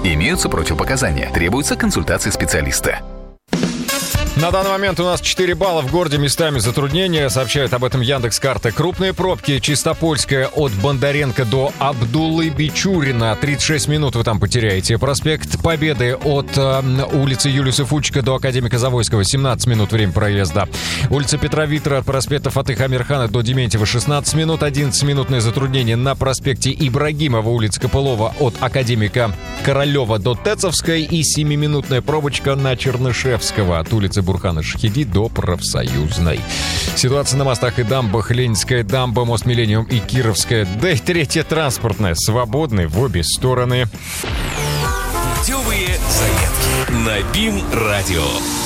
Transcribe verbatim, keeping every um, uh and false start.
Имеются противопоказания. Требуется консультация специалиста. На данный момент у нас четыре балла в городе, местами затруднения. Сообщают об этом Яндекс.Карты. Крупные пробки. Чистопольская от Бондаренко до Абдуллы Бичурина. тридцать шесть минут вы там потеряете. Проспект Победы от э, улицы Юлиуса Фучика до Академика Завойского. семнадцать минут время проезда. Улица Петра Витра от проспекта Фатыха Амирхана до Дементьева. шестнадцать минут. одиннадцатиминутное затруднение на проспекте Ибрагимова. Улица Копылова от Академика Королева до Тецовской. И семиминутная пробочка на Чернышевского от улицы Бурхана Шахиди до Профсоюзной. Ситуация на мостах и дамбах. Ленинская дамба, мост Миллениум и Кировская. Да и третья транспортная. Свободны в обе стороны. Путевые заметки на БИМ-радио.